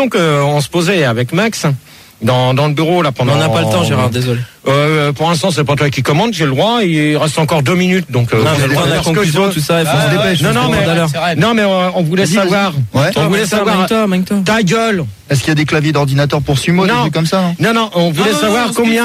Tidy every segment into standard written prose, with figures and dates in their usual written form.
question qu'on se posait avec Max dans le bureau là pendant. On n'a pas le temps, Gérard, désolé. Pour l'instant, c'est pas toi qui commande, j'ai le droit. Il reste encore 2 minutes, donc. Non, mais prendre la conclusion, tout ça, il faut se dépêcher. Non, mais on voulait savoir. Ouais. On voulait savoir. Ta gueule. Est-ce qu'il y a des claviers d'ordinateur pour sumo, des trucs comme ça? Non, on voulait savoir combien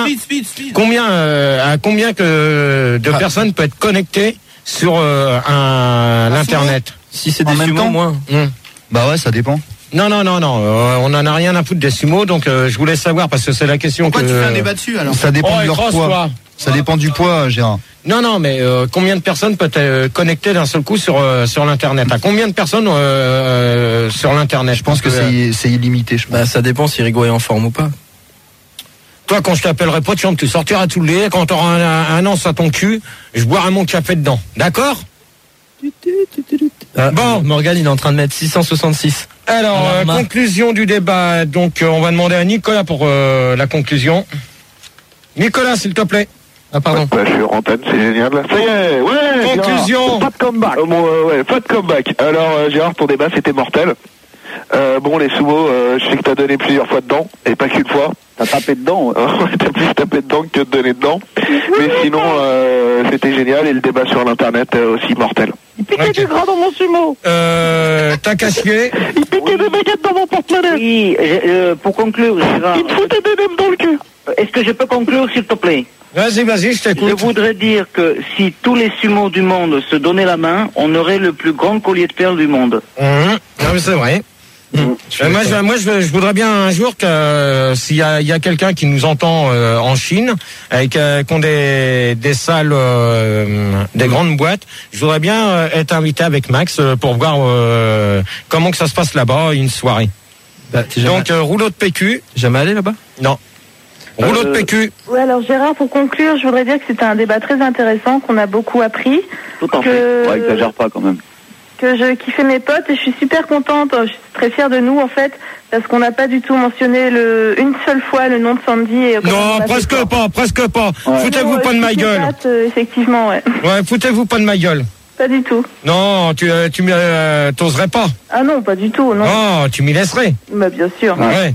de personnes peuvent être connectées sur l'internet. Si c'est des sumo, moins. Bah ouais, ça dépend. Non, on en a rien à foutre des sumos, donc je voulais savoir parce que c'est la question. Pourquoi tu fais un débat dessus alors? Ça dépend de leur poids. Ça dépend du poids, Gérard. Non, mais combien de personnes peuvent être connectées d'un seul coup sur l'internet? À combien de personnes sur l'internet? Je pense que c'est illimité. Je pense. Bah, ça dépend si Rigaud est en forme ou pas. Toi, quand je t'appellerai pas de chambre, tu sortiras tout le lait. Quand t'auras un anse à ton cul, je boirai mon café dedans. D'accord? Bon, Morgane, il est en train de mettre 666. Alors, conclusion du débat. Donc, on va demander à Nicolas pour la conclusion. Nicolas, s'il te plaît. Ah, pardon. Je suis en antenne, c'est génial. Ça y est, ouais. Conclusion. Gérard, pas de comeback. Pas de comeback. Alors, Gérard, ton débat, c'était mortel. Bon, les sumos, je sais que t'as donné plusieurs fois dedans, et pas qu'une fois. T'as tapé dedans. T'as plus tapé dedans que de donner dedans. Mais sinon, c'était génial, et le débat sur l'internet, aussi mortel. Il piquait du gras dans mon sumo. T'as caché. Il piquait des baguettes dans mon porte-monnaie. Oui, pour conclure, Gérard. Il me foutait des nems dans le cul. Est-ce que je peux conclure, s'il te plaît? Vas-y, je t'écoute. Je voudrais dire que si tous les sumos du monde se donnaient la main, on aurait le plus grand collier de perles du monde. Non, mais c'est vrai. Moi, je voudrais bien un jour que s'il y a quelqu'un qui nous entend en Chine, avec qui ont des salles, des grandes boîtes, je voudrais bien être invité avec Max pour voir comment que ça se passe là-bas une soirée. Donc rouleau de PQ. Jamais allé là-bas? Non. Rouleau de PQ. Oui, alors Gérard, pour conclure, je voudrais dire que c'était un débat très intéressant, qu'on a beaucoup appris. Tout en fait. Ouais, exagère pas quand même. Que je kiffais mes potes et je suis super contente, je suis très fière de nous en fait, parce qu'on n'a pas du tout mentionné une seule fois le nom de Sandy. Et non, presque pas. Ouais. Foutez-vous pas de ma gueule. Effectivement, ouais. Ouais, foutez-vous pas de ma gueule. Pas du tout. Non, tu t'oserais pas. Ah non, pas du tout, non. Non, tu m'y laisserais. Bah bien sûr. Ouais.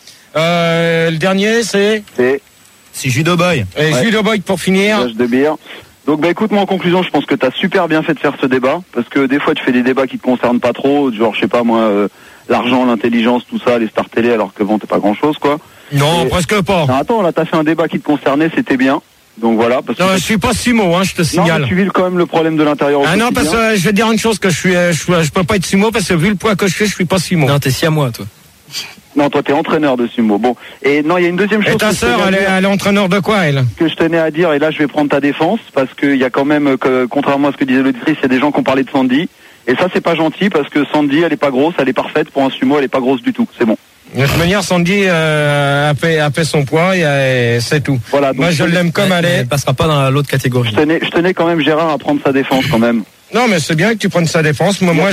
Le dernier, c'est Judo Boy. Et ouais. Judo Boy pour finir. De bière. Donc écoute, moi en conclusion, je pense que t'as super bien fait de faire ce débat, parce que des fois tu fais des débats qui te concernent pas trop, genre je sais pas moi, l'argent, l'intelligence, tout ça, les stars télé, alors que bon, t'es pas grand chose quoi. Non, presque pas. Non, attends, là t'as fait un débat qui te concernait, c'était bien. Donc voilà. Parce que non, je suis pas sumo, je te signale. Non, mais tu vis quand même le problème de l'intérieur. Ah non, parce que je vais te dire une chose, que je peux pas être sumo, parce que vu le poids que je fais, je suis pas sumo. Non, t'es siamois, toi. Non, toi t'es entraîneur de sumo. Bon, et non, il y a une deuxième chose. Et ta sœur, elle est entraîneur de quoi, elle? Que je tenais à dire, et là je vais prendre ta défense, parce qu'il y a quand même, contrairement à ce que disait l'auditrice, il y a des gens qui ont parlé de Sandy, et ça c'est pas gentil, parce que Sandy, elle est pas grosse, elle est parfaite, pour un sumo, elle est pas grosse du tout, c'est bon. De toute manière, Sandy a fait son poids, et c'est tout. Voilà, donc moi je l'aime comme elle est. Elle passera pas dans l'autre catégorie. Je tenais quand même Gérard à prendre sa défense quand même. Non, mais c'est bien que tu prennes sa défense. Moi,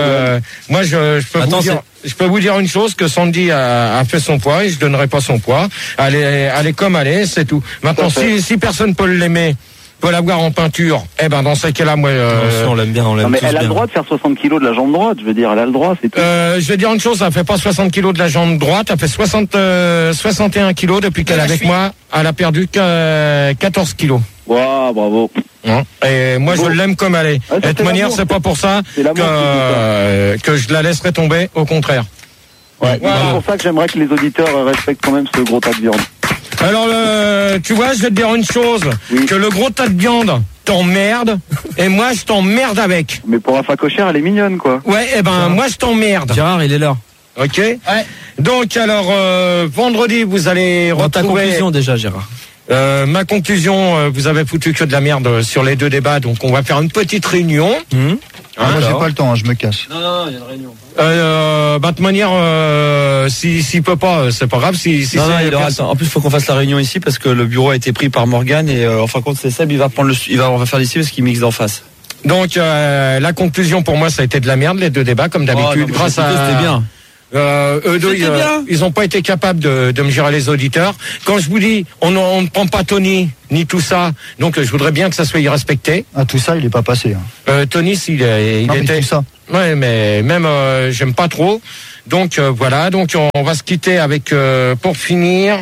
je peux vous dire une chose, que Sandy a fait son poids et je donnerai pas son poids. Elle est comme elle est, c'est tout. Maintenant, si personne peut l'aimer, peut l'avoir en peinture, dans ces cas-là, moi, on l'aime bien, on l'aime. Non, mais tous elle a bien. le droit de faire 60 kilos de la jambe droite, je veux dire, elle a le droit, c'est tout. Je vais dire une chose, elle fait pas 60 kilos de la jambe droite, elle fait 61 kilos depuis qu'elle est avec moi. Elle a perdu 14 kilos. Wow, bravo. Et moi, je l'aime comme elle est. De toute manière, c'est pas pour ça que je la laisserai tomber, au contraire. Ouais. Voilà. C'est pour ça que j'aimerais que les auditeurs respectent quand même ce gros tas de viande. Alors, tu vois, je vais te dire une chose, que le gros tas de viande t'emmerde, et moi, je t'emmerde avec. Mais pour Rafa Cocher, elle est mignonne, quoi. Ouais, moi, je t'emmerde. Gérard, il est là. Ok. Ouais. Donc, alors, vendredi, vous allez retrouver... Ta conclusion, déjà, Gérard. Ma conclusion, vous avez foutu que de la merde sur les deux débats, donc on va faire une petite réunion. Moi j'ai pas le temps, je me casse. Non, il y a une réunion. De toute manière, s'il peut pas, c'est pas grave. Il aura le temps. En plus, il faut qu'on fasse la réunion ici parce que le bureau a été pris par Morgane et en fin de compte, c'est Seb, on va faire d'ici parce qu'il mixe d'en face. Donc la conclusion pour moi, ça a été de la merde les deux débats comme d'habitude. Grâce à c'était bien. Eux deux, ils n'ont pas été capables de me gérer les auditeurs. Quand je vous dis, on ne prend pas Tony ni tout ça, donc je voudrais bien que ça soit respecté. Ah, tout ça, il est pas passé. Tony, il était. Tout ça. Ouais, mais même j'aime pas trop. Donc voilà, donc on va se quitter avec pour finir.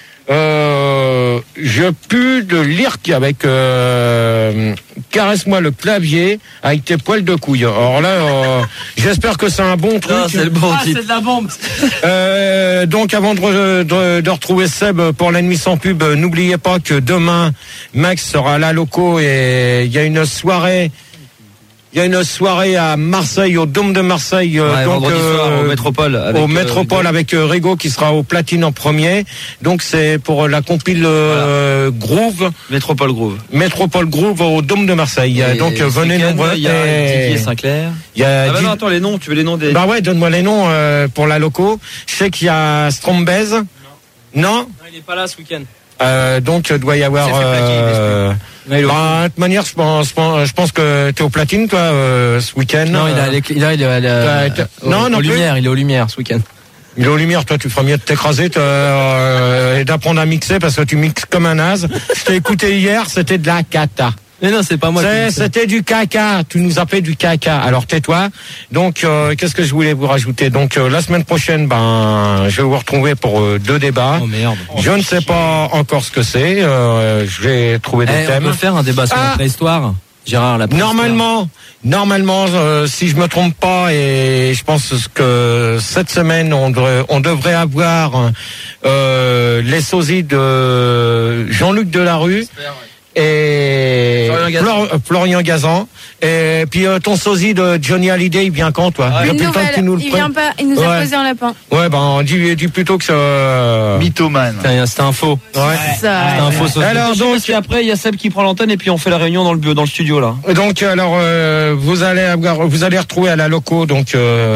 Je pue de l'Irk avec caresse-moi le clavier avec tes poils de couille. Alors là, j'espère que c'est un bon truc. Non, c'est le bon type. C'est de la bombe. Donc avant de retrouver Seb pour la nuit sans pub, n'oubliez pas que demain Max sera à la loco et il y a une soirée. Il y a une soirée à Marseille, au Dôme de Marseille, donc vendredi soir, au Métropole. Avec Rigo qui sera au platine en premier. Donc c'est pour la compile Groove. Métropole Groove au Dôme de Marseille. Et donc venez nombreux. Il y a Didier Sinclair. Il y a non, attends, les noms, tu veux les noms des... Bah ouais, donne-moi les noms pour la loco. Je sais qu'il y a Strombez. Non, il est pas là ce week-end. Donc doit y avoir. De toute manière, je pense que t'es au platine, toi, ce week-end. Non, il est aux Lumières. Il est aux Lumières ce week-end. Il est aux Lumières. Toi, tu feras mieux de t'écraser et d'apprendre à mixer parce que tu mixes comme un naze. Je t'ai écouté hier, c'était de la cata. Mais non, c'est pas moi. C'était du caca. Tu nous as fait du caca. Alors tais-toi. Donc, qu'est-ce que je voulais vous rajouter? Donc, la semaine prochaine, je vais vous retrouver pour 2 débats. Oh merde. Je ne sais pas encore ce que c'est. Je vais trouver des thèmes. On peut faire un débat sur la préhistoire. Gérard, la préhistoire. Normalement, si je me trompe pas, et je pense que cette semaine, on devrait avoir les sosies de Jean-Luc Delarue. Et Florian Gazan. Et puis ton sosie de Johnny Hallyday, il vient quand, toi? Il vient pas, il nous a posé un lapin. Ouais, dis plutôt que ça. Mythomane. C'était un faux. Ouais. C'était un faux sosie. Alors donc après il y a Seb qui prend l'antenne et puis on fait la réunion dans le studio là. Donc alors vous allez retrouver à la loco donc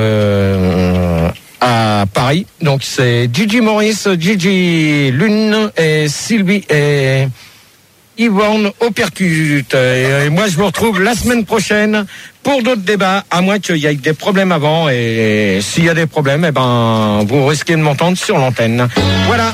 à Paris. Donc c'est Gigi Maurice, Gigi Lune et Sylvie et Yvonne au percute. Et moi, je vous retrouve la semaine prochaine pour d'autres débats, à moins qu'il y ait des problèmes avant. Et s'il y a des problèmes, vous risquez de m'entendre sur l'antenne. Voilà.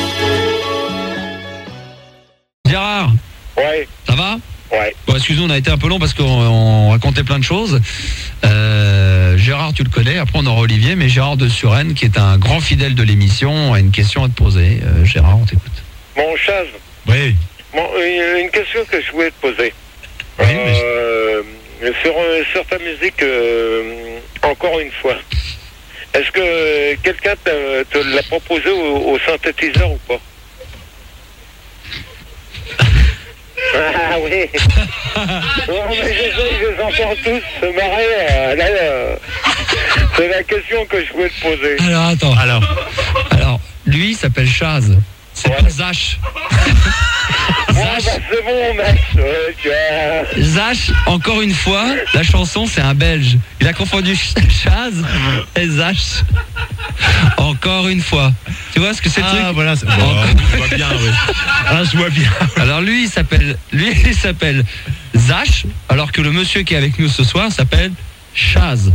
Gérard. Ouais. Ça va? Ouais. Bon, excuse-nous, on a été un peu long parce qu'on racontait plein de choses. Gérard, tu le connais. Après, on aura Olivier, mais Gérard de Suresnes, qui est un grand fidèle de l'émission, a une question à te poser. Gérard, on t'écoute. Mon Chaz. Oui. Bon, une question que je voulais te poser. Oui, sur ta musique, encore une fois, est-ce que quelqu'un te l'a proposé au synthétiseur ou pas? Ah oui. Non, mais je les entends tous se marrer. C'est la question que je voulais te poser. Alors, attends. Alors, lui, il s'appelle Chaz. C'est pas Zach. C'est bon, Max. Zach, encore une fois, la chanson, c'est un Belge. Il a confondu Chaz et Zach. Encore une fois. Tu vois ce que c'est le truc? Ah, voilà. Je vois bien, oui. Ah, je vois bien. Alors, lui, il s'appelle Zach, alors que le monsieur qui est avec nous ce soir s'appelle Chaz.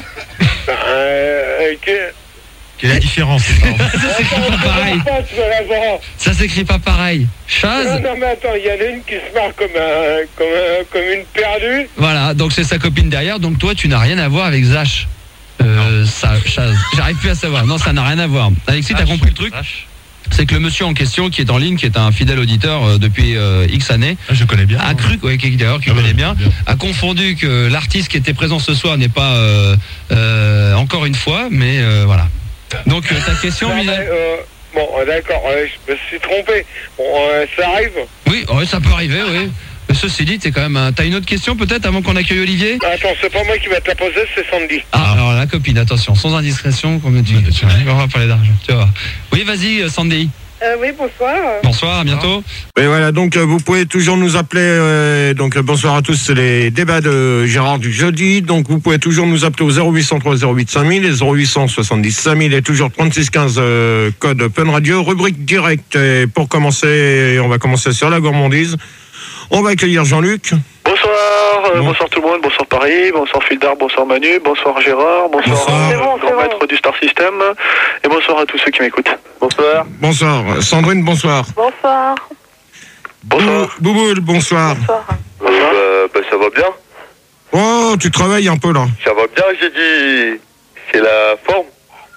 Quelle est la différence? Ça s'écrit pas pareil. Ça s'écrit pas pareil. Chaz. Non, mais attends, il y en a une qui se marre comme une perdue. Voilà, donc c'est sa copine derrière. Donc toi, tu n'as rien à voir avec Zach. Chaz. J'arrive plus à savoir. Non, ça n'a rien à voir. Alexis, t'as compris le truc? C'est que le monsieur en question qui est en ligne, qui est un fidèle auditeur depuis X années, je connais bien, a cru, qui connaît bien, a confondu que l'artiste qui était présent ce soir n'est pas encore une fois, mais voilà. Donc ta question, Michel. Bon, d'accord, je me suis trompé. Bon, ça arrive? Oui, ça peut arriver, oui. Mais ceci dit, t'as une autre question peut-être avant qu'on accueille Olivier? Attends, c'est pas moi qui vais te la poser, c'est Sandy. Ah, alors la copine, attention, sans indiscrétion, combien on va parler d'argent, tu vois. Oui, vas-y, Sandy. Oui, bonsoir. Bonsoir, à bientôt. Et voilà, donc vous pouvez toujours nous appeler. Donc bonsoir à tous, c'est les débats de Gérard du jeudi. Donc vous pouvez toujours nous appeler au 0803 08 5000 et 0870 5000 et toujours 3615 code Fun Radio, rubrique directe. Et pour commencer, on va commencer sur la gourmandise. On va accueillir Jean-Luc. Bonsoir tout le monde, bonsoir Paris, bonsoir Fildar, bonsoir Manu, bonsoir Gérard, bonsoir grand maître du Star System et bonsoir à tous ceux qui m'écoutent. Bonsoir. Bonsoir. Sandrine, bonsoir. Bonsoir. Bouboule, bonsoir. Ça va bien. Oh, tu travailles un peu là. Ça va bien, j'ai dit. C'est la forme.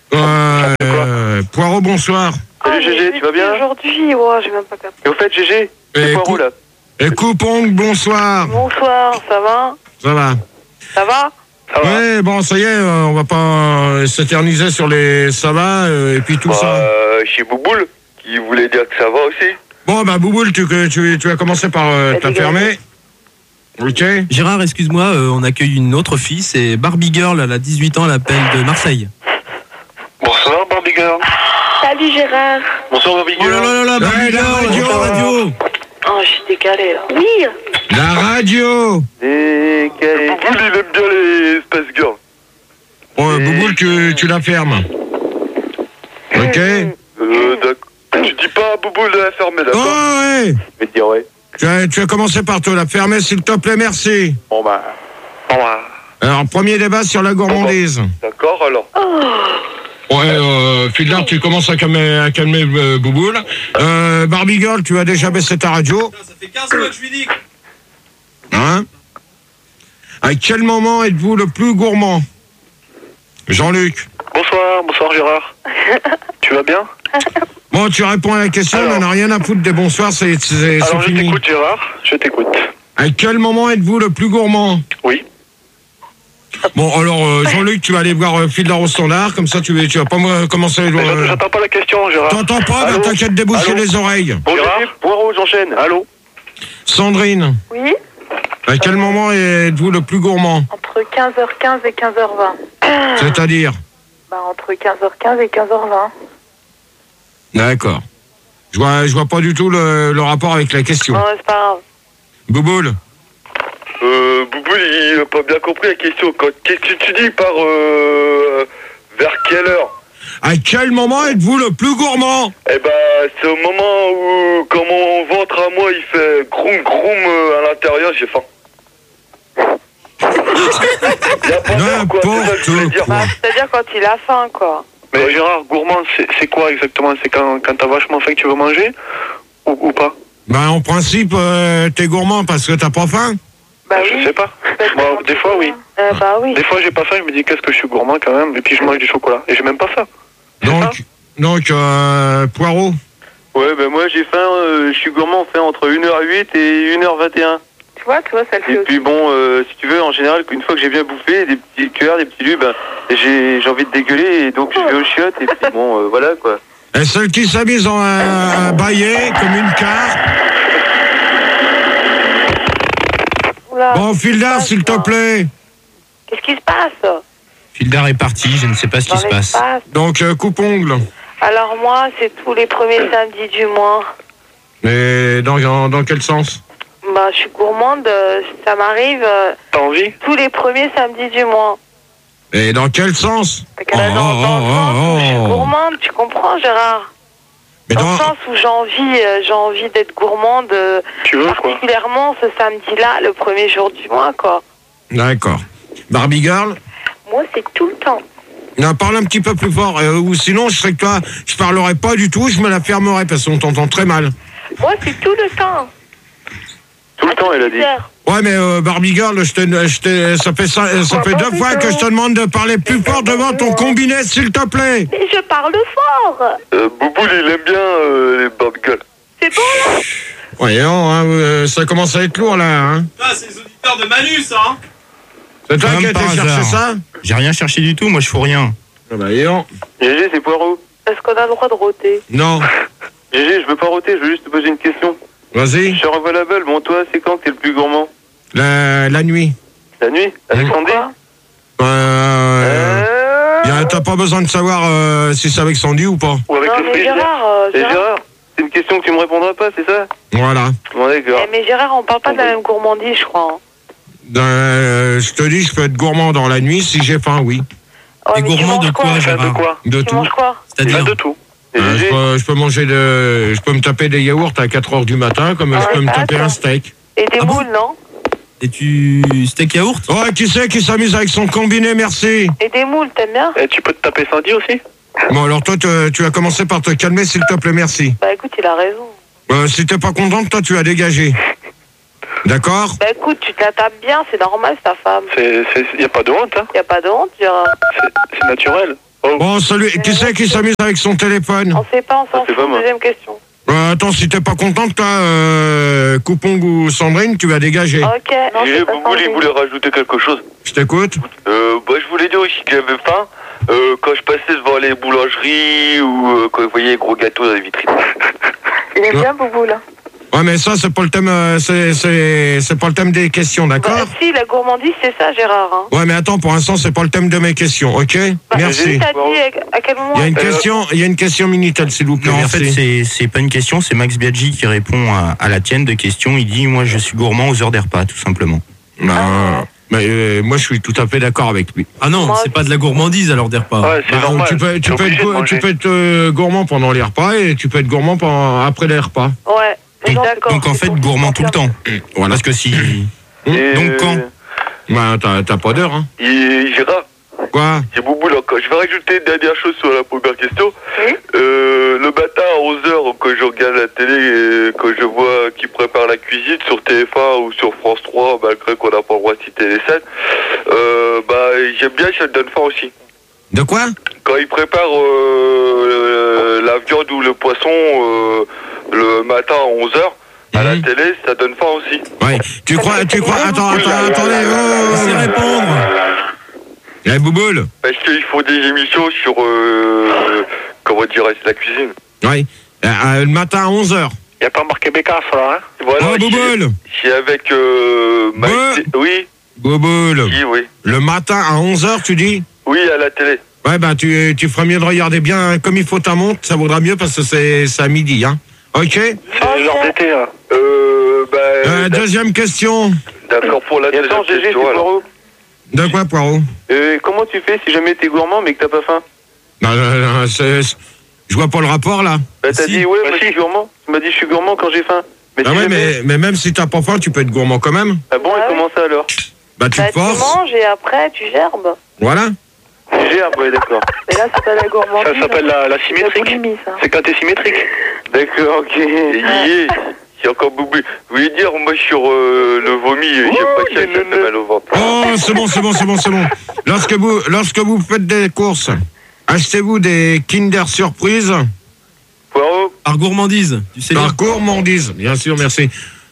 Poirot, bonsoir. Salut GG, tu vas bien? Aujourd'hui, j'ai même pas capté. Et au fait, GG, c'est Poirot là. Et Coupong, bonsoir. Bonsoir, ça va? Ça va. Ça va? Ouais, bon, ça y est, on va pas s'éterniser sur les ça va et puis tout ça. Chez Bouboule, qui voulait dire que ça va aussi. Bon, bah, Bouboule, tu as commencé par te la fermer. Ok. Gérard, excuse-moi, on accueille une autre fille, c'est Barbie Girl, elle a 18 ans, elle appelle de Marseille. Bonsoir, Barbie Girl. Salut Gérard. Bonsoir, Barbie Girl. Oh là là là, Barbie Girl, la radio. Oh, je suis décalée là. Oui. La radio. Décalé. Bouboule, il aime bien les Space Girls. Ouais, Bouboule, tu la fermes. Ok. D'accord. Tu dis pas à Bouboule de la fermer, d'accord? Oh, ouais. Je vais te dire, ouais. Tu as commencé par te la fermer, s'il te plaît, merci. Bon, bah. Alors, premier débat sur la gourmandise. D'accord, alors. Ouais, Fiddler, tu commences à calmer Bouboule. Barbie Girl, tu as déjà baissé ta radio. Ça fait 15 mois que je lui dis. Hein? À quel moment êtes-vous le plus gourmand? Jean-Luc. Bonsoir Gérard. Tu vas bien? Bon, tu réponds à la question, on n'en a rien à foutre des bonsoirs, c'est alors, fini. je t'écoute Gérard, je t'écoute. À quel moment êtes-vous le plus gourmand? Oui. Bon, alors, Jean-Luc, tu vas aller voir Fiddler au standard, comme ça tu vas pas commencer... J'entends pas la question, Gérard. T'entends pas? Bah, t'inquiète de boucher les oreilles. Bon, Gérard, Poirot, j'enchaîne. Allô? Sandrine. Oui. À quel moment êtes-vous le plus gourmand? Entre 15h15 et 15h20. C'est-à-dire? Bah, entre 15h15 et 15h20. D'accord. Je vois pas du tout le rapport avec la question. Non, c'est pas grave. Bouboule. Bouboule, il a pas bien compris la question. Qu'est-ce que tu dis par vers quelle heure? À quel moment êtes-vous le plus gourmand? Eh ben, c'est au moment où, quand mon ventre à moi, il fait groum groum à l'intérieur, j'ai faim. N'importe quoi. C'est-à-dire quand il a faim, quoi. Mais Gérard, gourmand, c'est quoi exactement? C'est quand t'as vachement faim que tu veux manger ou pas? Ben, en principe, t'es gourmand parce que t'as pas faim? Bah je sais pas. Bon, des fois, oui. Bah oui. Des fois, j'ai pas faim, je me dis qu'est-ce que je suis gourmand quand même, et puis je mange du chocolat. Et j'ai même pas ça. Donc, Poirot. Ouais, ben moi, j'ai faim, je suis gourmand, fait entre 1h08 et 1h21. Tu vois, ça le fait et aussi. puis bon, si tu veux, en général, une fois que j'ai bien bouffé, des petits cuillères, des petits lus, ben, j'ai envie de dégueuler, et donc je vais aux chiottes, et puis bon, voilà, quoi. Et celle qui s'amuse à bailler comme une carte. Bon, Fiddler, s'il te plaît. Qu'est-ce qui se passe? Fiddler est parti, je ne sais pas ce qui se passe. Donc, coupe-ongle. Alors moi, c'est tous les premiers samedis du mois. Mais dans quel sens? Bah, je suis gourmande, ça m'arrive T'as envie? tous les premiers samedis du mois. Et dans quel sens? Je suis gourmande, tu comprends, Gérard? Dans le sens où j'ai envie d'être gourmande, particulièrement ce samedi-là, le premier jour du mois, quoi. D'accord. Barbie Girl? Moi, c'est tout le temps. Non, parle un petit peu plus fort, ou sinon je serais que toi, je parlerais pas du tout, je me la fermerais parce qu'on t'entend très mal. Moi, c'est tout le temps. Tout le temps, elle a dit. Ouais, mais Barbie Girl, ça fait 2 fois que je te demande de parler plus fort devant ton combiné, s'il te plaît. Mais je parle fort. Bouboule, il aime bien les Barbie Girl. C'est bon, là? Voyons, ça commence à être lourd, là. Hein. Ah, c'est les auditeurs de Manu, ça, hein. C'est toi qui as été chercher ça? J'ai rien cherché du tout, moi je fous rien. Ah bah, voyons. GG, c'est Poirot. Est-ce qu'on a le droit de rôter? Non. GG, je veux pas rôter, je veux juste te poser une question. Vas-y. Je suis available, bon, toi, c'est quand que t'es le plus gourmand? La nuit. La nuit? Avec Sandy? T'as pas besoin de savoir si c'est avec Sandy ou pas. Ou avec non, le mais Gérard, c'est une question que tu me répondras pas, c'est ça? Voilà. Bon, d'accord. Mais Gérard, on parle pas de la même gourmandise, je crois. Je te dis, je peux être gourmand dans la nuit si j'ai faim, oui. Et gourmand de quoi, Gérard? De tout. Tu manges quoi? C'est-à-dire de tout. Je peux manger je peux me taper des yaourts à 4h du matin, comme je peux me taper un steak. Et des moules, non? Et steak yaourt? Ouais, qui c'est qui s'amuse avec son combiné, merci. Et des moules, t'aimes bien? Et tu peux te taper Sandy aussi? Bon, alors toi, tu vas commencer par te calmer, s'il te plaît, merci. Bah écoute, il a raison. Si t'es pas contente, toi, tu as dégagé. D'accord? Bah écoute, tu te la tapes bien, c'est normal, c'est ta femme. Y a pas de honte, hein? Y a pas de honte, Gérard. C'est naturel. Bon, salut. Qui c'est qui s'amuse avec son téléphone? On sait pas, on s'en fout. Deuxième question. Attends, si t'es pas contente, toi, Coupong ou Sandrine, tu vas dégager. Ok. Et Bouboule, il voulait rajouter quelque chose. Je t'écoute. Je voulais dire aussi que j'avais faim quand je passais devant les boulangeries ou quand je voyais les gros gâteaux dans les vitrines. Il est bien, Bouboule. Ouais, mais ça, c'est pas le thème, c'est pas le thème des questions, d'accord? Si, la gourmandise, c'est ça, Gérard. Hein. Ouais, mais attends, pour l'instant, c'est pas le thème de mes questions, ok? Merci. T'as dit à quel moment? Il y a une question Minitel, s'il vous plaît. Non, merci. en fait, c'est pas une question, c'est Max Biaggi qui répond à la tienne de question. Il dit, moi, je suis gourmand aux heures des repas, tout simplement. Mais moi, je suis tout à fait d'accord avec lui. Ah non, c'est pas de la gourmandise alors des repas. Ouais, c'est normal. Tu peux être gourmand pendant les repas et tu peux être gourmand après les repas. Ouais. D'accord. Donc en fait, gourmand tout le temps. Voilà. Parce que si. Donc quand? Bah, t'as pas d'heure, hein. Gérard. Quoi? C'est Bouboule encore. Je vais rajouter une dernière chose sur la première question. Oui. Le matin à 11h, quand je regarde la télé et quand je vois qu'ils préparent la cuisine sur TF1 ou sur France 3, malgré qu'on n'a pas le droit de citer les scènes, j'aime bien, ça me donne faim aussi. De quoi? Quand ils préparent la viande ou le poisson le matin à 11h, à la télé, ça donne faim aussi. Ouais. Tu crois, attendez, Laissez répondre. Eh, Bouboule. Parce qu'ils font des émissions sur, comment dirais-je, la cuisine. Oui. Le matin à 11h. Il n'y a pas marqué Bécasse, là, hein? Voilà, oh, Bouboule. C'est avec, oui. Bouboule. Oui. Le matin à 11h, tu dis? Oui, à la télé. Ouais, tu ferais mieux de regarder bien comme il faut ta montre, ça vaudra mieux parce que c'est à midi, hein. Ok? C'est l'heure d'été, hein. Deuxième question. D'accord, pour la deuxième question, alors. De quoi, Poirot? Comment tu fais si jamais t'es gourmand mais que t'as pas faim? Je vois pas le rapport, là. Bah, t'as dit, ouais, moi je suis gourmand. Tu m'as dit, je suis gourmand quand j'ai faim. Mais, mais même si t'as pas faim, tu peux être gourmand quand même. Ah bon, et comment ça, alors? Bah, tu te forces. Tu manges et après, tu gerbes. Voilà. Tu gerbes, ouais, d'accord. Mais là, c'est pas la gourmandise. Ça s'appelle la symétrique. C'est quand t'es symétrique. D'accord, ok. Et c'est encore boubou. Vous voulez dire, moi, sur le vomi, j'aime pas ça, ça fait mal au ventre. Oh, c'est bon. Lorsque vous faites des courses, achetez-vous des Kinder Surprise. Poirot. Par gourmandise, tu sais. Par gourmandise, bien sûr, merci.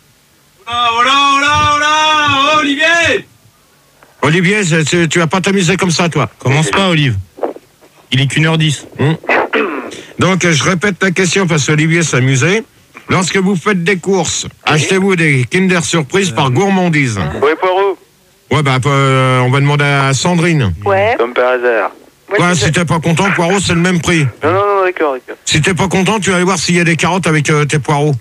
Oh, Olivier, tu vas pas t'amuser comme ça, toi. Commence pas, Olive. Il est qu'1h10. Donc, je répète la question parce que Olivier s'amusait. Lorsque vous faites des courses, achetez-vous des Kinder Surprise par gourmandise. Ouais, Poirot. Ouais, on va demander à Sandrine. Ouais. Comme par hasard. Ouais, si t'es pas content, Poirot, c'est le même prix. Non, d'accord. Si t'es pas content, tu vas aller voir s'il y a des carottes avec tes poireaux.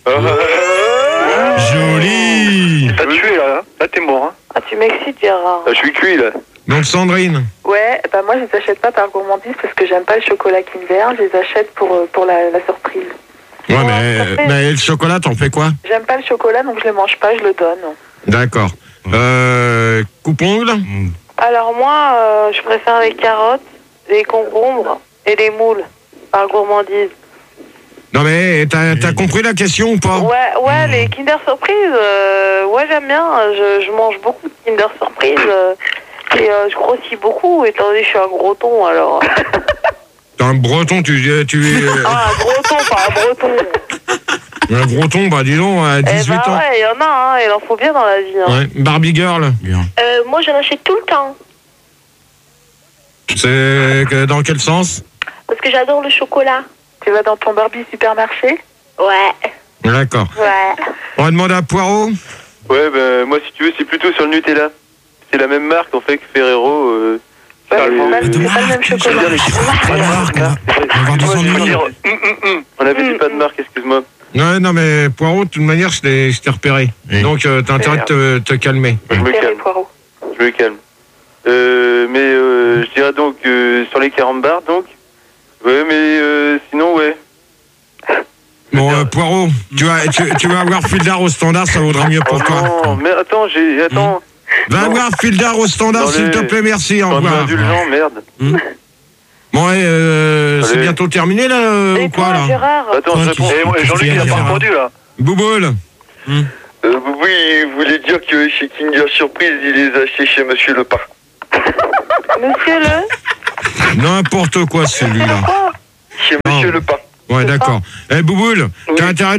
Joli. T'as tué, là. Là, t'es mort, hein. Ah, tu m'excites, Gérard. Je suis cuit, là. Donc, Sandrine. Ouais, moi, je les achète pas par gourmandise parce que j'aime pas le chocolat Kinder. Je les achète pour la surprise. Ouais, mais le chocolat, t'en fais quoi? J'aime pas le chocolat, donc je le mange pas, je le donne. D'accord. Coupe-ongle? Alors moi, je préfère les carottes, les concombres et les moules, par gourmandise. Non mais, t'as compris la question ou pas? Ouais, les Kinder Surprise, ouais, j'aime bien. Je mange beaucoup de Kinder Surprise et je grossis beaucoup, étant donné que je suis un gros ton, alors... T'es un breton, tu es... Ah, un breton, pas un breton. Un breton, dis donc, à 18 ans. Ouais, il y en a, hein, il en faut bien dans la vie. Hein. Ouais, Barbie Girl. Bien. Moi, j'en achète tout le temps. C'est dans quel sens? Parce que j'adore le chocolat. Tu vas dans ton Barbie supermarché? Ouais. D'accord. Ouais. On va demander à Poirot. Ouais, moi, si tu veux, c'est plutôt sur le Nutella. C'est la même marque, en fait, que Ferrero. C'est pas le même chocolat. On avait dit pas de marque, excuse-moi. Ouais, non, mais Poirot, de toute manière, je t'ai repéré. Oui. Donc, t'as intérêt de te calmer. Je me calme. Je me calme. Je dirais donc sur les 40 bars, donc. Ouais, mais sinon, ouais. Bon, Poirot, tu vas avoir Fildar au standard, ça vaudra mieux pour toi. Non, mais attends, Va avoir Fildar au standard, s'il te plaît, merci, au revoir. Indulgent, merde. Bon, c'est bientôt terminé, là, ou quoi, là? Gérard. Attends, je réponds. Jean-Luc, il a pas répondu, là. Bouboule. Bouboule, il voulait dire que chez Kinder Surprise, il les a achetés chez Monsieur Le Parc. Monsieur Le N'importe quoi, celui-là. Chez Monsieur Lepin. Ouais, d'accord. Bouboule, t'as intérêt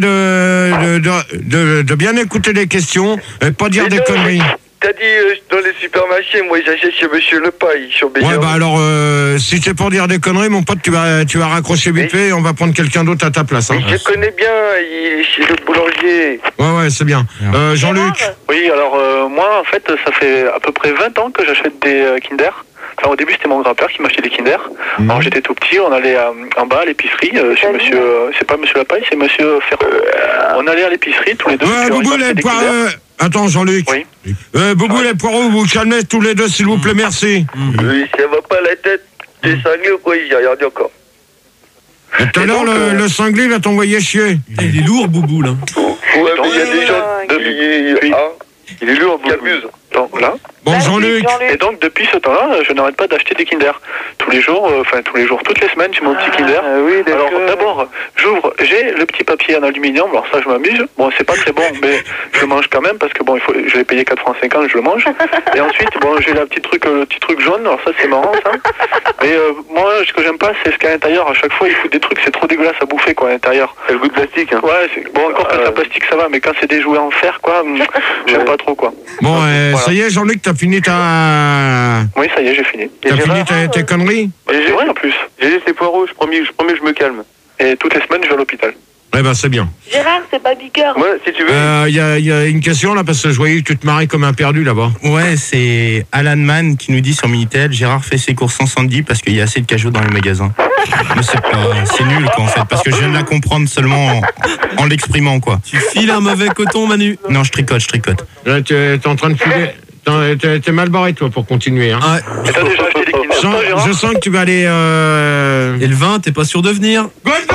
de bien écouter les questions et pas dire des conneries. T'as dit dans les supermarchés, moi j'achète chez Monsieur Lepin, ils sont bien. Ouais, bah alors, si c'est pour dire des conneries, mon pote, tu vas raccrocher vite fait et on va prendre quelqu'un d'autre à ta place. Hein. Je connais bien, il est chez le boulanger. Ouais, c'est bien. Jean-Luc. Oui, alors moi, en fait, ça fait à peu près 20 ans que j'achète des Kinder. Enfin, au début, c'était mon grand-père qui m'achetait des Kinder. Alors, j'étais tout petit, on allait en bas à l'épicerie, chez monsieur... c'est pas Monsieur Lapaille, c'est Monsieur Ferrand. On allait à l'épicerie tous les deux. Bouboule et Poirot... Attends, Jean-Luc. Oui. Bouboule et Poirot, vous calmez tous les deux, s'il vous plaît, merci. Oui, ça va pas la tête. T'es cinglé ou quoi? J'ai regardé encore. Et tout à l'heure, le cinglé, il va t'envoyer chier. Il est lourd, Bouboule. Hein. Ouais, mais il y a des gens... Il est lourd, Bouboule. Donc, là. Bon, Jean-Luc. Et donc, depuis ce temps-là, je n'arrête pas d'acheter des Kinder. Tous les jours, toutes les semaines, j'ai mon petit Kinder. Oui, alors, d'abord, j'ai le petit papier en aluminium. Alors, ça, je m'amuse. Bon, c'est pas très bon, mais je le mange quand même parce que, bon, je l'ai payé 4,50 francs, je le mange. Et ensuite, bon, j'ai le petit truc jaune. Alors, ça, c'est marrant, ça. Mais moi, ce que j'aime pas, c'est ce qu'à l'intérieur, à chaque fois, ils foutent des trucs, c'est trop dégueulasse à bouffer, quoi, à l'intérieur. C'est le goût de plastique, hein. Ouais, bon, encore que c'est plastique, ça va, mais quand c'est des jouets en fer, quoi, j'aime pas trop, quoi. Bon, ça y est, Jean-Luc, t'as fini ta... Oui, ça y est, j'ai fini. T'as fini tes conneries? J'ai rien en plus. J'ai laissé Poirot, je promets, je me calme. Et toutes les semaines, je vais à l'hôpital. Eh ben, c'est bien. Gérard, c'est pas Bigger. Ouais, si tu veux. Il y a une question là, parce que je voyais que tu te maries comme un perdu là-bas. Ouais, c'est Alan Mann qui nous dit sur Minitel, Gérard fait ses courses sans Sandy parce qu'il y a assez de cajots dans les magasins. Mais c'est nul quoi en fait, parce que je viens de la comprendre seulement en l'exprimant quoi. Tu files un mauvais coton, Manu? Non, je tricote. Là, t'es en train de filer. T'es mal barré toi pour continuer. Hein. Ouais. Et t'as déjà acheté des Kinder, je sens que tu vas aller... Et le vin, t'es pas sûr de venir?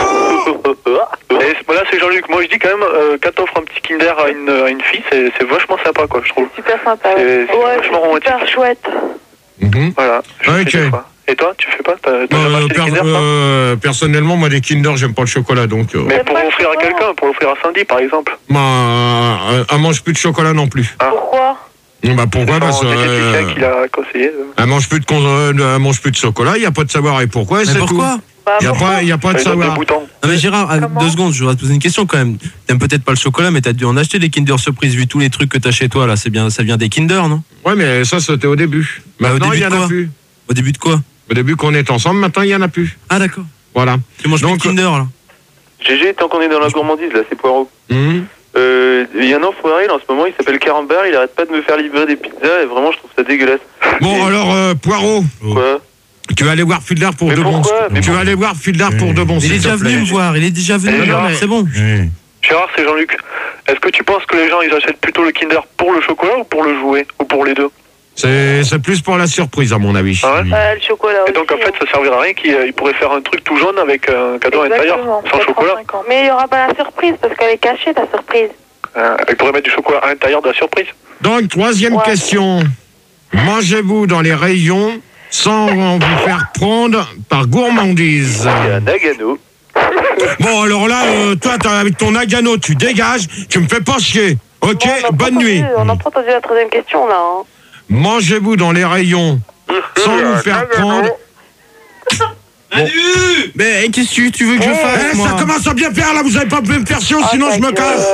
Et là, c'est Jean-Luc. Moi, je dis quand même, quand t'offres un petit Kinder à une fille, c'est vachement sympa, quoi, je trouve. Super sympa. C'est vachement romantique. Super chouette. Voilà. Ok. Et toi, tu fais pas? T'as jamais acheté des Kinder, personnellement, moi, des Kinder, j'aime pas le chocolat, donc... Mais pour l'offrir à quelqu'un, pour l'offrir à Sandy, par exemple. Elle mange plus de chocolat non plus. Pourquoi? Bah pourquoi? Parce quelqu'un qui l'a conseillé. Elle mange plus de chocolat, il n'y a pas de savoir et pourquoi. Mais pourquoi? Il n'y a pas de savoir. Non mais Gérard, 2 secondes, je voudrais te poser une question quand même. T'aimes peut-être pas le chocolat, mais t'as dû en acheter des Kinder Surprise vu tous les trucs que t'as chez toi là. C'est bien, ça vient des Kinder, non? Ouais, mais ça c'était au début. Maintenant il y en a plus. Au début de quoi? Au début qu'on est ensemble, maintenant il y en a plus. Ah d'accord. Voilà. Tu manges plus de Kinder là? GG, tant qu'on est dans la gourmandise là, c'est Poirot. Il y a un enfoiré là, en ce moment, il s'appelle Carambar, il arrête pas de me faire livrer des pizzas et vraiment je trouve ça dégueulasse. Bon alors Poirot. Quoi? Tu vas aller voir Fildar pour de bons. Tu vas aller voir Fildar pour de bons. Il est déjà venu me voir, il est déjà venu. C'est bon. Gérard, c'est Jean-Luc. Est-ce que tu penses que les gens ils achètent plutôt le Kinder pour le chocolat ou pour le jouet? Ou pour les deux? C'est plus pour la surprise à mon avis. Ah ouais? Le chocolat. Et donc en fait ça servira à rien qu'il pourrait faire un truc tout jaune avec un cadeau à l'intérieur, sans chocolat. Mais il n'y aura pas la surprise parce qu'elle est cachée ta surprise. Il pourrait mettre du chocolat à l'intérieur de la surprise. Donc troisième question. Mangez-vous dans les rayons sans vous faire prendre par gourmandise? Il y a un Nagano. Bon alors là, toi avec ton Nagano tu dégages, tu me fais pas chier. Ok, bonne nuit. On n'a pas entendu la troisième question là. Hein. Mangez-vous dans les rayons sans vous faire prendre... Manu! Mais qu'est-ce que tu veux que je fasse moi? Ça commence à bien faire là, vous avez pas pu me faire chier, sinon je me casse.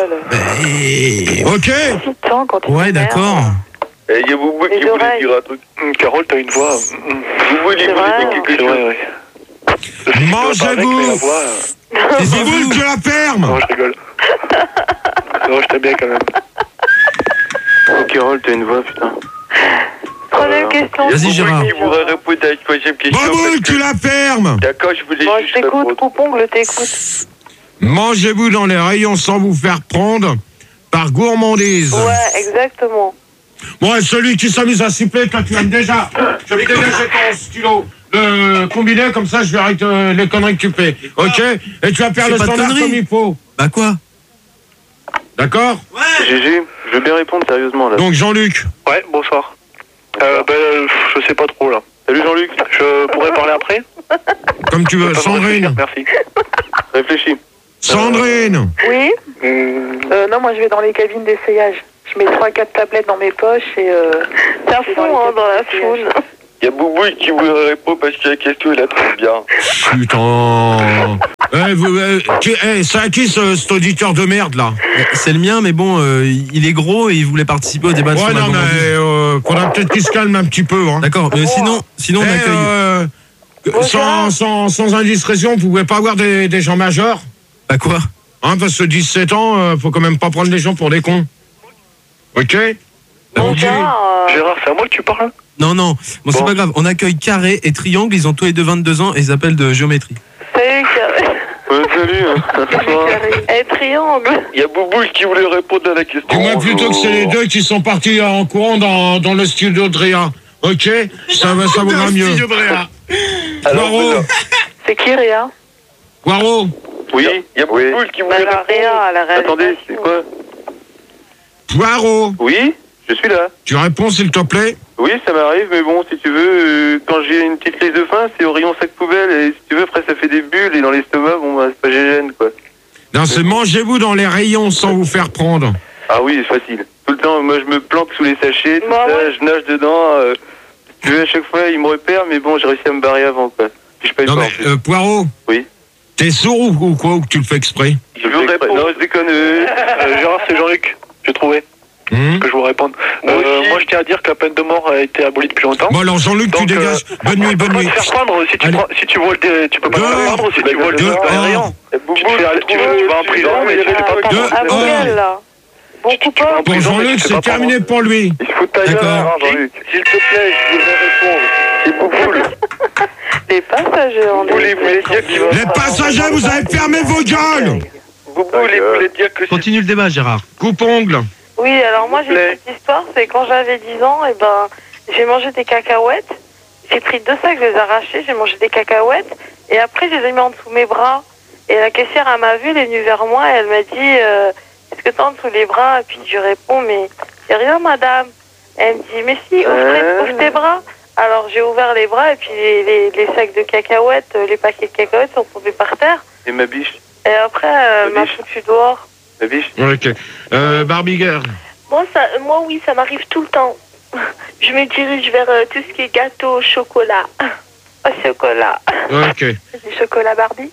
Ok. Ouais, d'accord. Et il y a Boubou qui voulait dire un truc. Carole, t'as une voix. Boubou, il voulait dire quelque chose. Mangez-vous. C'est vous que la ferme. Non, je rigole. Non, je t'aime bien quand même. Oh, Carole, t'as une voix, putain. Troisième question. Vas-y, Gérard. Qui voudrait répondre à la troisième question? Boboule, tu la fermes. D'accord, je voulais Moi, juste je t'écoute, répondre. Coupongle t'écoute. Mangez-vous dans les rayons sans vous faire prendre par gourmandise. Ouais, exactement. Bon, et celui qui s'amuse à siffler, toi, tu vas déjà... Je vais déjà jeter ton stylo de combiné, comme ça, je verrai les conneries que tu fais. Ok? Et tu vas faire le standard comme il faut. Bah quoi? D'accord? Ouais. GG, je veux bien répondre sérieusement, là. Donc, Jean-Luc. Ouais, bonsoir. Je sais pas trop, là. Salut, Jean-Luc. Je pourrais parler après? Comme tu veux. Sandrine. Merci. Réfléchis. Sandrine. Oui. Non, moi je vais dans les cabines d'essayage. Je mets 3-4 tablettes dans mes poches et... C'est à fond, hein, dans la foule. Il y a Boubouille qui voudrait répondre parce que la question, il la trouve bien. Putain. C'est à qui cet auditeur de merde là? C'est le mien, mais bon, il est gros et il voulait participer au débat sur la non, mais faudra peut-être qu'il se calme un petit peu. Hein. D'accord, mais sinon on accueille. Sans indiscrétion, vous pouvez pas avoir des gens majeurs? Bah quoi? Hein, parce que 17 ans, faut quand même pas prendre les gens pour des cons. Ok? Gérard, c'est à moi que tu parles? Non, bon, c'est pas grave. On accueille Carré et Triangle, ils ont tous les deux 22 ans et ils appellent de géométrie. Salut, Carré. Salut. Triangle. Il y a Boubouille qui voulait répondre à la question. Dis-moi plutôt que c'est les deux qui sont partis en courant dans le studio de Réa. Ok? Ça vaudra mieux. Poirot. C'est qui, Réa? Poirot. Oui, il y a Boubouille qui voulait répondre. Réa, la réalisation. Attendez, c'est quoi? Poirot. Oui, je suis là. Tu réponds s'il te plaît? Oui, ça m'arrive, mais bon, si tu veux, quand j'ai une petite crise de faim, c'est au rayon sac poubelle, et si tu veux, après ça fait des bulles, et dans l'estomac, bon, bah, c'est pas gêne, quoi. Non, c'est mangez-vous dans les rayons sans vous faire prendre. Ah oui, c'est facile. Tout le temps, moi, je me plante sous les sachets, tout ça, je nage dedans, si tu veux, à chaque fois, il me repère, mais bon, j'ai réussi à me barrer avant, quoi. Puis je paye non, pas, mais, Poirot. Oui. T'es sourd ou quoi, ou que tu le fais exprès? Je vous réponds. Non, je déconne. Gérard, c'est Jean-Luc, j'ai trouvé. Que je vous réponde. Moi, je tiens à dire que la peine de mort a été abolie depuis longtemps. Bon, alors Jean-Luc, tu dégages. Bonne nuit. Tu peux pas te faire prendre si tu vois tu peux pas te faire prendre si tu vois le rayon. Tu vas en prison, mais tu fais pas prendre. Bon coupon. Pour Jean-Luc, c'est terminé pour lui. Il se fout de ta gueule, Jean-Luc. S'il te plaît, je voudrais répondre. C'est Bouboule. Les passagers en Les passagers, vous avez fermé vos gueules. Bouboule, il voulait dire que continue le débat, Gérard. Coupe-ongle. Oui, alors moi j'ai une petite histoire, c'est quand j'avais 10 ans, et ben j'ai mangé des cacahuètes, j'ai pris 2 sacs, je les ai arrachés, j'ai mangé des cacahuètes, et après je les ai mis en dessous de mes bras, et la caissière elle m'a vu, elle est venue vers moi, et elle m'a dit est-ce que t'as en dessous les bras? Et puis je réponds mais c'est rien madame. Elle me dit mais si, ouvre tes bras. Alors j'ai ouvert les bras, et puis les sacs de cacahuètes, les paquets de cacahuètes sont tombés par terre. Et ma biche. Et après m'a foutu dehors. Ma biche. Ok. Barbie Girl. Moi, oui, ça m'arrive tout le temps. Je me dirige vers tout ce qui est gâteau au chocolat. Au chocolat. Ok. Du chocolat Barbie.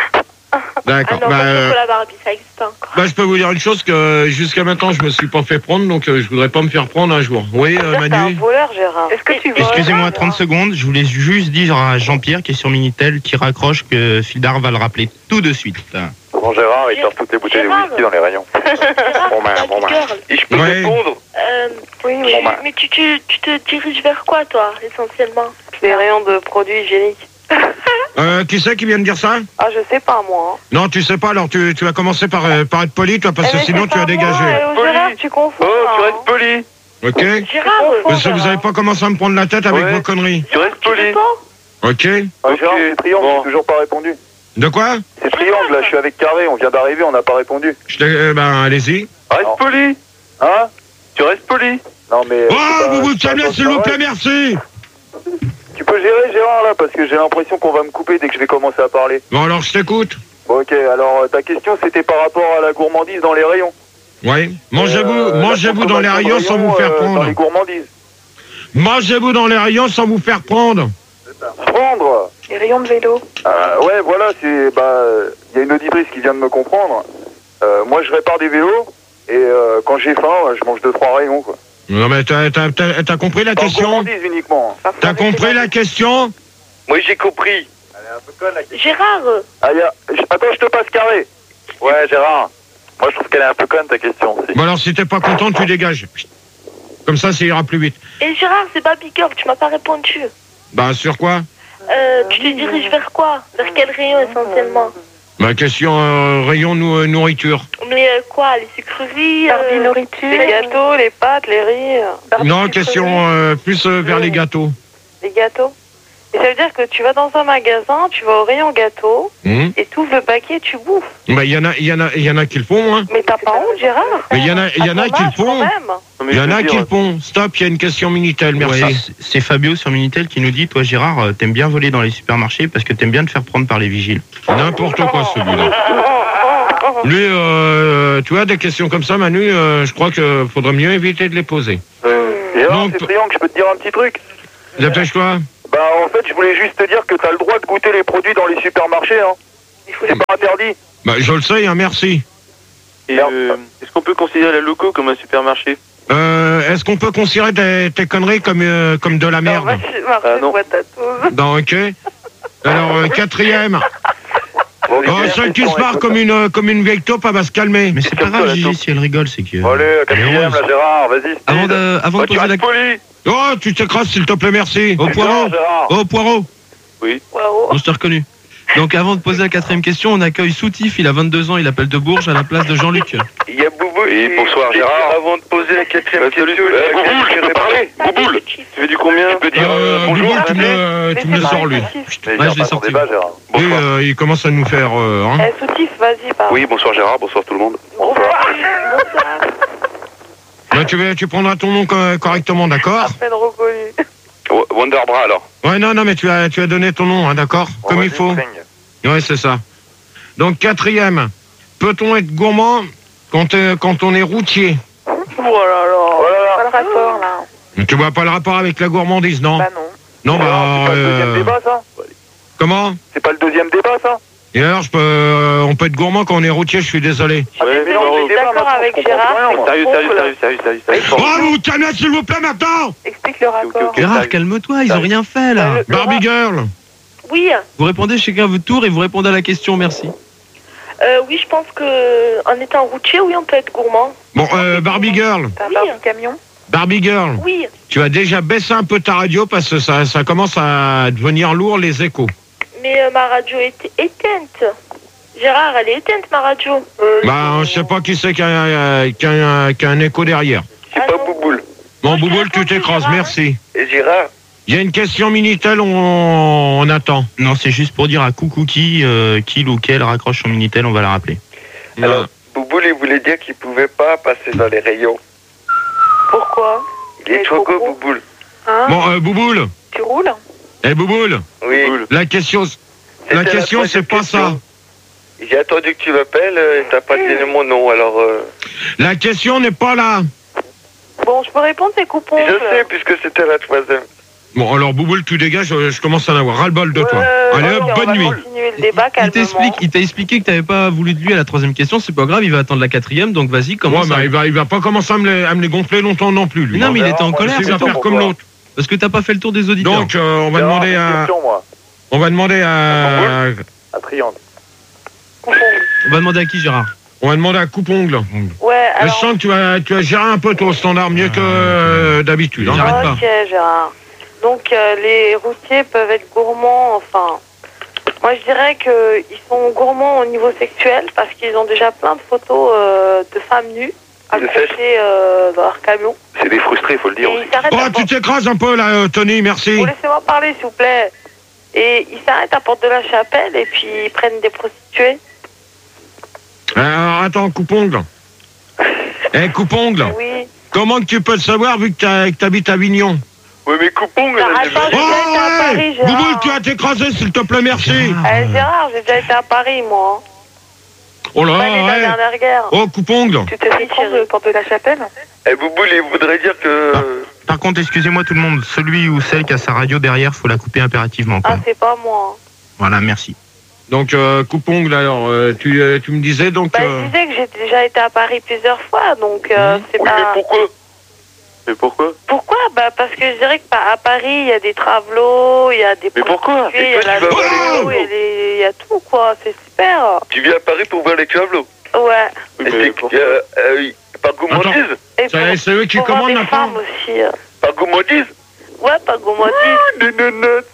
D'accord. Ah non, pas chocolat Barbie, ça existe encore. Je peux vous dire une chose, que jusqu'à maintenant, je me suis pas fait prendre, donc je voudrais pas me faire prendre un jour. Oui, Manu. T'es un voleur, Gérard. Est-ce que tu veux? Excusez-moi 30 secondes, je voulais juste dire à Jean-Pierre qui est sur Minitel qui raccroche que Fildar va le rappeler tout de suite. Bon, Gérard, il sort toutes les bouteilles de whisky dans les rayons. Bon ben. Et je peux répondre? Oui. Mais tu te diriges vers quoi, toi, essentiellement? Les rayons de produits hygiéniques. Qui c'est qui vient de dire ça? Ah, je sais pas, moi. Non, tu sais pas, alors tu vas commencer par être poli, toi, parce que sinon tu vas dégager. Gérard, tu confonds. Oh, tu restes poli. Ok? Gérard, parce que vous avez pas commencé à me prendre la tête avec vos conneries. Tu restes poli. Ok? Gérard, c'est Triangle, j'ai toujours pas répondu. De quoi? C'est Triangle, là, je suis avec Carré, on vient d'arriver, on n'a pas répondu. Allez-y. Reste poli. Hein? Tu restes poli. Non, mais... Oh, vous vous calmez, s'il vous plaît, merci. Tu peux gérer, Gérard, là, parce que j'ai l'impression qu'on va me couper dès que je vais commencer à parler. Bon, alors, je t'écoute. Bon, ok, alors, ta question, c'était par rapport à la gourmandise dans les rayons. Oui. Mangez-vous dans les rayons sans vous faire prendre. Dans les gourmandises. Mangez-vous dans les rayons sans vous faire prendre. Prendre? Les rayons de vélo. Ouais, voilà, c'est... y a une auditrice qui vient de me comprendre. Moi, je répare des vélos, et quand j'ai faim, je mange 2-3 rayons, quoi. Non, mais t'as compris la question? Uniquement. T'as compris la question? Oui, j'ai compris. Elle est un peu conne, la question. Gérard. Attends, je te passe Carré. Ouais, Gérard. Moi, je trouve qu'elle est un peu conne, ta question aussi. Bon, alors, si t'es pas content, tu dégages. Comme ça ira plus vite. Et Gérard, c'est Barbie Girl, tu m'as pas répondu. Bah, sur quoi? Tu te diriges vers quoi? Vers quel rayon, essentiellement? Ma question, rayon nourriture. Mais quoi? Les sucreries, Barbie nourriture, les gâteaux, les pâtes, les riz. Non, question plus vers les gâteaux. Les gâteaux? Et ça veut dire que tu vas dans un magasin, tu vas au rayon gâteau, et tu ouvres le paquet et tu bouffes. Bah, il y en a qui le font, hein. Mais t'as pas honte, Gérard? Mais il y en a qui le font. Il y en a qui le font. Stop, il y a une question Minitel, merci. Ouais, c'est Fabio sur Minitel qui nous dit, toi Gérard, t'aimes bien voler dans les supermarchés parce que t'aimes bien te faire prendre par les vigiles. N'importe quoi celui-là. Lui, tu vois, des questions comme ça, Manu, je crois qu'il faudrait mieux éviter de les poser. Gérard, c'est Triangle, je peux te dire un petit truc? Dépêche-toi. Bah, en fait, je voulais juste te dire que t'as le droit de goûter les produits dans les supermarchés, hein. C'est pas interdit. Bah, je le sais, hein, merci. Et est-ce qu'on peut considérer la loco comme un supermarché? Est-ce qu'on peut considérer tes conneries comme de la merde? Non. Non, ok. Alors, quatrième. Celle qui se marre comme une vieille taupe, elle va se calmer. Mais c'est pas grave, Gigi, si elle rigole, c'est que... Allez, quatrième, là, Gérard, vas-y. Avant de poser la question... Oh, tu t'écrases, s'il te plaît, merci. Au poireau. Oh, poirereau. Oui. Bon, je t'ai reconnu. Donc, avant de poser la quatrième question, on accueille Soutif, il a 22 ans, il appelle de Bourges à la place de Jean-Luc. Il y a Boubou. Oui, bonsoir, Gérard. Avant de poser la quatrième question... Bouboule, tu peux parler. Bouboule. Tu fais du combien? Tu peux dire bonjour. Boubou, tu me le sors, lui. Ouais, je l'ai sorti. Oui, il commence à nous faire... hein. Soutif, vas-y, pardon. Oui, bonsoir Gérard, bonsoir tout le monde. Bonsoir. Bah, tu prendras ton nom correctement, d'accord? À peine reconnu. Wonderbra, alors. Ouais, non, mais tu as donné ton nom, hein, d'accord? Comme il faut. Ouais, c'est ça. Donc, quatrième, peut-on être gourmand quand on est routier? Oh là là. Pas le rapport, là. Tu vois pas le rapport avec la gourmandise, non? Bah non. Non, bah... C'est pas le deuxième débat, ça? Comment? C'est pas le deuxième débat, ça? Et alors, on peut être gourmand quand on est routier, je suis désolé. Ouais, mais je suis d'accord avec Gérard. Sérieux. Oh, vous calmez, s'il vous plaît, maintenant! Explique le rapport. Gérard, calme-toi, ils ont rien fait, là. Barbie Girl. Oui. Vous répondez chacun à votre tour et vous répondez à la question, merci. Oui, je pense que en étant routier, oui, on peut être gourmand. Bon, Barbie Girl. T'as un camion? Barbie Girl. Oui. Tu as déjà baissé un peu ta radio parce que ça commence à devenir lourd, les échos. Mais ma radio est éteinte. Gérard, elle est éteinte, ma radio. Bah, je sais pas qui c'est qui a un écho derrière. C'est pas Bouboule. Bon, Bouboule, tu t'écrases, merci. Et Gérard? Il y a une question Minitel, on attend. Non, c'est juste pour dire à Coucouki qu'il ou qu'elle raccroche son Minitel, on va la rappeler. Alors, Bouboule, il voulait dire qu'il pouvait pas passer dans les rayons. Pourquoi? Il est trop gros, Bouboule. Hein? Bon, Bouboule. Tu roules? Bouboule. Oui. La question, c'est pas ça. J'ai attendu que tu m'appelles et t'as pas donné mon nom, alors... La question n'est pas là. Bon, je peux répondre, c'est coupons. Je sais, puisque c'était la troisième. Bon, alors Bouboule, tu dégages, je commence à en avoir ras-le-bol de toi. Allez hop, bonne nuit. Le débat, Il t'a expliqué que t'avais pas voulu de lui à la troisième question, c'est pas grave, il va attendre la quatrième, donc vas-y, commence. Ouais, mais il va pas commencer à me les gonfler longtemps non plus, lui. Non, mais il était en colère, il va faire comme l'autre. Parce que t'as pas fait le tour des auditeurs. Donc, on va demander à... On va demander à... À Triangle. On va demander à qui, Gérard? On va demander à Coupe-Ongle. Ouais, alors... Je sens que tu as géré un peu ton standard mieux que d'habitude. J'arrête pas. Ok, Gérard. Donc, les routiers peuvent être gourmands, enfin... Moi, je dirais qu'ils sont gourmands au niveau sexuel parce qu'ils ont déjà plein de photos de femmes nues accrochées dans leur camion. C'est des frustrés, faut le dire. Oh, tu t'écrases un peu là, Tony, merci. Vous laissez-moi parler, s'il vous plaît. Et ils s'arrêtent à Porte de la Chapelle et puis ils prennent des prostituées. Alors, attends, Coupe-Ongle. Coupe-Ongle. Oui. Comment que tu peux le savoir vu que t'habites à Avignon? Oui, mais Coupe-Ongle... Bouboule, tu as t'écrasé, s'il te plaît, merci. Gérard, j'ai déjà été à Paris, moi. Oh là, la dernière guerre. Oh, Coupe-Ongle. Tu t'es fait prendre Porte de la Chapelle? Bouboule, il voudrait dire que... Par contre, excusez-moi tout le monde, celui ou celle qui a sa radio derrière, faut la couper impérativement. Quoi. Ah, c'est pas moi. Voilà, merci. Donc, Coupe-Ongle, alors, tu me disais donc... Je disais que j'ai déjà été à Paris plusieurs fois, donc c'est pas... Mais pourquoi? Pourquoi? Parce que je dirais qu'à Paris, il y a des travelots, il y a des prostituées, il y a la vélo, il y a tout, quoi. C'est super. Tu viens à Paris pour voir les travelots? Ouais. Par gourmandise? C'est eux qui commandent maintenant. Aussi. Par gourmandise? Ouais, par gourmandise. Des nonottes.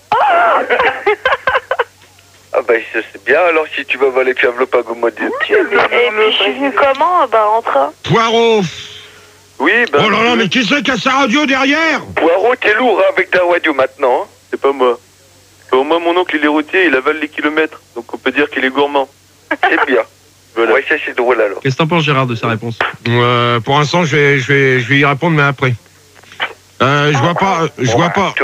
Ah bah c'est bien alors si tu vas voir les travelots par gourmandise. Et puis je suis venu comment? En train. Poirot. Oui, oh là là, mais qui c'est qui a sa radio derrière? Poirot, t'es lourd avec ta radio maintenant. Hein. C'est pas moi. Pour moi, mon oncle, il est routier, il avale les kilomètres. Donc on peut dire qu'il est gourmand. C'est bien. Voilà. Ouais, ça c'est drôle alors. Qu'est-ce que t'en penses, Gérard, de sa réponse? Pour l'instant, je vais y répondre, mais après. Je vois pas. Je vois pas.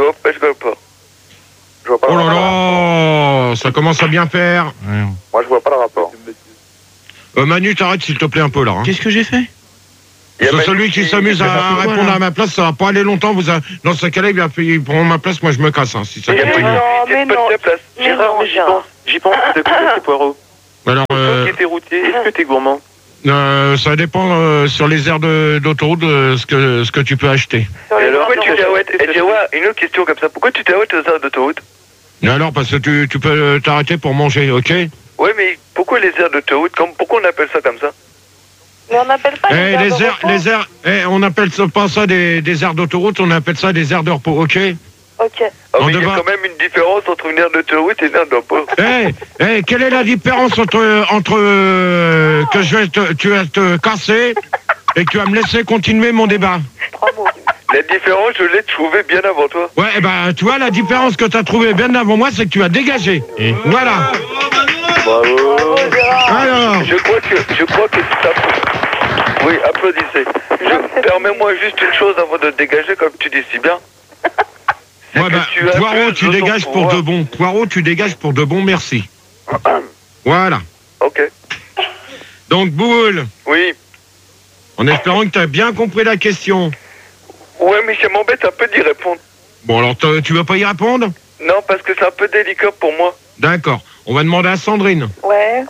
Oh là là, ça commence à bien faire. Ouais. Moi, je vois pas le rapport. Manu, t'arrêtes s'il te plaît un peu là. Hein. Qu'est-ce que j'ai fait? Celui qui s'amuse à répondre à ma place, ça va pas aller longtemps. Dans ce cas-là, il prend ma place, moi je me casse. Si ça mais non. Gérard, j'y pense. T'as coupé tes poireaux. Alors, toi qui étais routier, est-ce que t'es gourmand? Ça dépend sur les aires d'autoroute ce que tu peux acheter. Et alors, pourquoi tu t'arrêtes? Une autre question comme ça. Pourquoi tu t'arrêtes aux aires d'autoroute? Alors, parce que tu peux t'arrêter pour manger, ok? Ouais, mais pourquoi les aires d'autoroute? Pourquoi on appelle ça comme ça? Mais on n'appelle pas les aires on appelle pas ça des aires d'autoroute, on appelle ça des aires de repos, ok? Ok. Oh, mais il y a quand même une différence entre une aire d'autoroute et une aire de repos. Quelle est la différence entre que tu vas te casser et que tu vas me laisser continuer mon débat? 3 mots. La différence, je l'ai trouvée bien avant toi. Ouais, tu vois, la différence que tu as trouvée bien avant moi, c'est que tu as dégagé. Voilà. Bravo. Alors. Je crois que ça... Oui, applaudissez. Permets-moi juste une chose avant de te dégager, comme tu dis si bien. Poirot, tu dégages pour de bon. Poirot, tu dégages pour de bon, merci. Voilà. Ok. Donc, Boule. Oui. En espérant que tu as bien compris la question. Ouais, mais ça m'embête un peu d'y répondre. Bon, alors, tu veux pas y répondre? Non, parce que c'est un peu délicat pour moi. D'accord. On va demander à Sandrine. Ouais.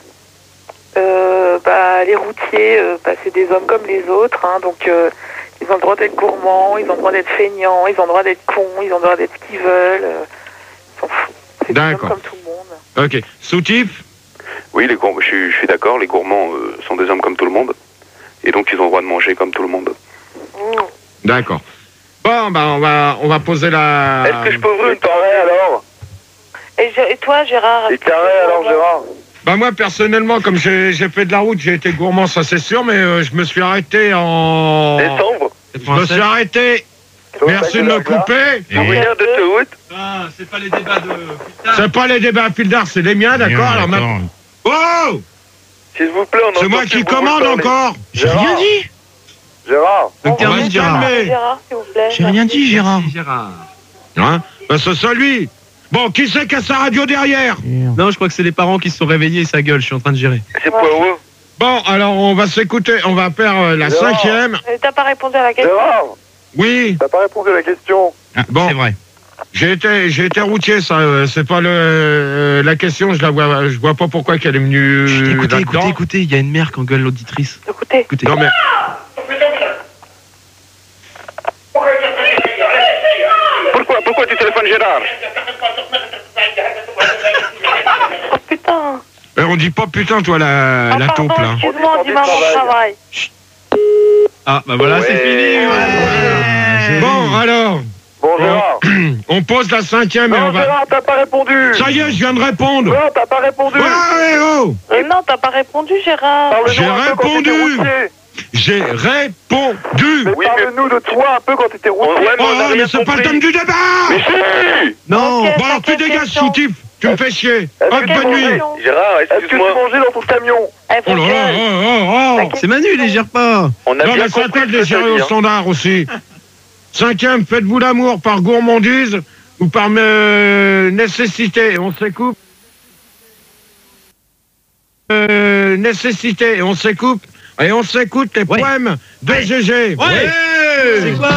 Les routiers, c'est des hommes comme les autres, hein, donc ils ont le droit d'être gourmands, ils ont le droit d'être feignants, ils ont le droit d'être cons, ils ont le droit d'être ce qu'ils veulent. Ils s'en foutent. C'est des hommes comme tout le monde. Ok. Soutif? Oui, je suis d'accord, les gourmands sont des hommes comme tout le monde, et donc ils ont le droit de manger comme tout le monde. D'accord. Bon, on va poser la... Est-ce que je peux ouvrir une carré alors? Et toi, Gérard? Et carré alors, Gérard? Moi, personnellement, comme j'ai fait de la route, j'ai été gourmand, ça c'est sûr, mais je me suis arrêté en... Décembre? Je me suis arrêté. Merci de me couper. C'est pas les débats de Pildar. C'est pas les débats à Pildar, c'est les miens, d'accord? Alors maintenant... Oh! S'il vous plaît, c'est moi qui commande encore. J'ai rien dit. Gérard. Gérard, s'il vous plaît. J'ai rien dit, Gérard. Hein? C'est ça, lui. Bon, qui c'est qui a sa radio derrière? Non, je crois que c'est les parents qui se sont réveillés et ça gueule, je suis en train de gérer. C'est Poirot. Bon, alors on va s'écouter, on va faire la 5e. T'as pas répondu à la question? Gérard. Oui. T'as pas répondu à la question. Bon. C'est vrai. J'ai été routier, ça, c'est pas la question, je vois pas pourquoi qu'elle est venue. Écoutez, il y a une mère qui engueule l'auditrice. Écoutez. Non mais... Pourquoi tu téléphones Gérard? Oh putain. On dit pas putain, toi, la taupe, là. Excuse-moi, on dit maman au travail. Ah, voilà, c'est fini. Ouais. Bon, alors. Bon, Gérard. On pose la 5e et on va... Gérard, t'as pas répondu. Ça y est, je viens de répondre. Non, t'as pas répondu. Ouais, Non, t'as pas répondu, Gérard. J'ai répondu. J'ai répondu. Mais parle-nous de toi un peu quand t'étais routier. Mais c'est pas le thème du débat. Mais si. Non. Bon, alors tu dégages, Soutif. Tu me fais chier. Bonne nuit. Gérard, excuse-moi. Est-ce que tu mangeais dans ton camion? Oh là là. C'est Manu, il les gère pas. On a non, bien mais c'est à toi de les gérer au standard aussi. 5e, faites-vous l'amour par gourmandise ou par nécessité. On s'écoupe. Nécessité. On s'écoute. Et on s'écoute les poèmes de GG. Ouais. C'est quoi?